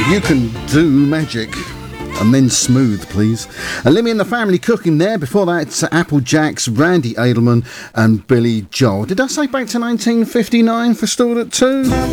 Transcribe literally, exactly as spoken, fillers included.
You Can Do Magic. And then Smooth, please. And Lemmy and the Family Cooking there. Before that, it's Apple Jacks, Randy Edelman and Billy Joel. Did I say back to nineteen fifty-nine for Stored at two?